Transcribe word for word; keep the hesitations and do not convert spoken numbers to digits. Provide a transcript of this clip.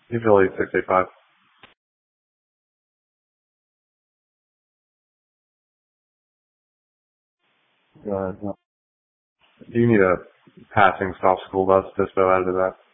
Usually six eight five. Uh, do you need a passing soft school bus dispo added to that?